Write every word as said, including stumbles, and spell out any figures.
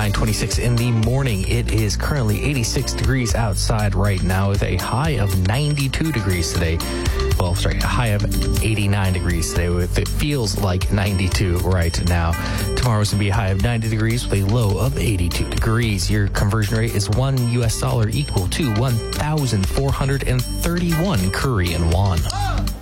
nine twenty-six in the morning. It is currently eighty-six degrees outside right now with a high of ninety-two degrees today. Well, sorry, a high of eighty-nine degrees today. With it feels like ninety-two right now. Tomorrow's going to be a high of ninety degrees with a low of eighty-two degrees. Your conversion rate is one U S dollar equal to one thousand four hundred thirty-one Korean won.